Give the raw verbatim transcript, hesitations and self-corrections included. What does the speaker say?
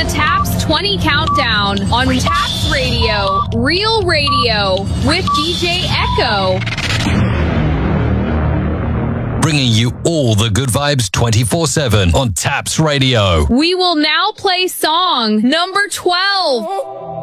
the Taps twenty Countdown on Taps Radio, Real Radio, with D J Echo. Bringing you all the good vibes twenty-four seven on Taps Radio. We will now play song number twelve.